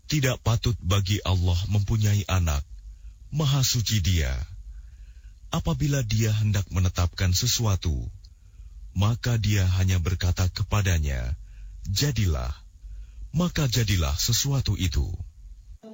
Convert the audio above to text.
Tidak patut bagi Allah mempunyai anak, Maha Suci Dia. Apabila Dia hendak menetapkan sesuatu, maka Dia hanya berkata kepadanya, jadilah, maka jadilah sesuatu itu.